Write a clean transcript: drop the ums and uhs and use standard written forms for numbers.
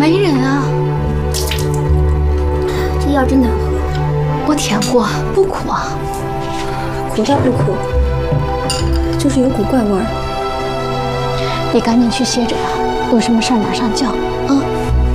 没人啊。 这药真难喝， 我舔过，不苦啊。 苦倒不苦，就是有股怪味儿。 你赶紧去歇着吧，有什么事儿马上叫啊。